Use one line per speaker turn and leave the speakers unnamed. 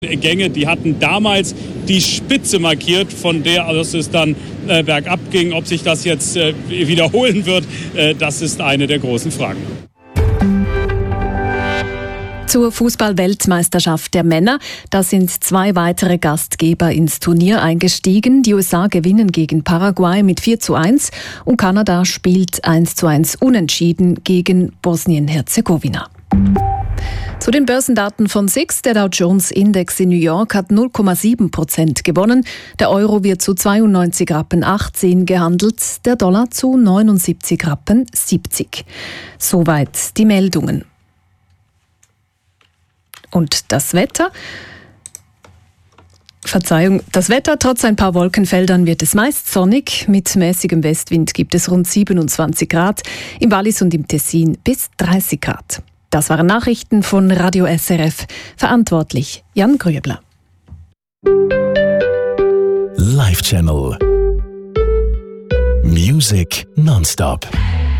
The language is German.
Gänge, die hatten damals die Spitze markiert, von der aus es dann bergab ging. Ob sich das jetzt wiederholen wird, das ist eine der großen Fragen.
Zur Fußball-Weltmeisterschaft der Männer. Da sind 2 weitere Gastgeber ins Turnier eingestiegen. Die USA gewinnen gegen Paraguay mit 4:1 und Kanada spielt 1:1 unentschieden gegen Bosnien-Herzegowina. Zu den Börsendaten von SIX. Der Dow Jones Index in New York hat 0,7% gewonnen. Der Euro wird zu 92,18 Rappen gehandelt, der Dollar zu 79,70 Rappen. Soweit die Meldungen. Und das Wetter? Das Wetter, trotz ein paar Wolkenfeldern wird es meist sonnig. Mit mäßigem Westwind gibt es rund 27 Grad, im Wallis und im Tessin bis 30 Grad. Das waren Nachrichten von Radio SRF. Verantwortlich Jan Grübler.
Live Channel. Music nonstop.